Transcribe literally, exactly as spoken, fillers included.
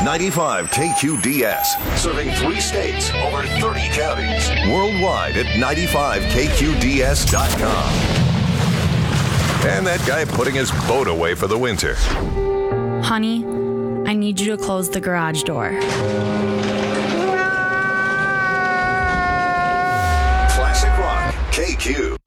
ninety-five K Q D S, serving three states, over thirty counties. Worldwide at ninety-five K Q D S dot com. And that guy putting his boat away for the winter. Honey, I need you to close the garage door. Classic Rock, K Q.